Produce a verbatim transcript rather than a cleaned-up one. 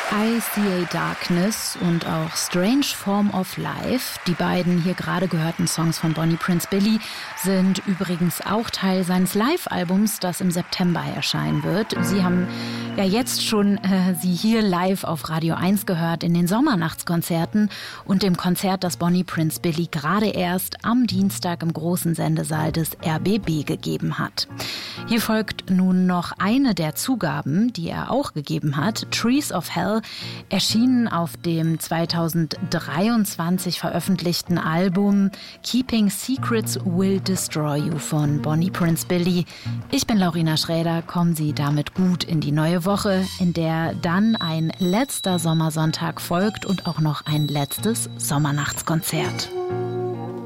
I See a Darkness und auch Strange Form of Life, die beiden hier gerade gehörten Songs von Bonnie Prince Billy, sind übrigens auch Teil seines Live-Albums, das im September erscheinen wird. Sie haben ja jetzt schon äh, sie hier live auf Radio eins gehört in den Sommernachtskonzerten und dem Konzert, das Bonnie Prince Billy gerade erst am Dienstag im großen Sendesaal des R B B gegeben hat. Hier folgt nun noch eine der Zugaben, die er auch gegeben hat. Trees of Hell, erschienen auf dem zweitausenddreiundzwanzig veröffentlichten Album Keeping Secrets Will Destroy You von Bonnie Prince Billy. Ich bin Laurina Schräder, kommen Sie damit gut in die neue Woche, in der dann ein letzter Sommersonntag folgt und auch noch ein letztes Sommernachtskonzert.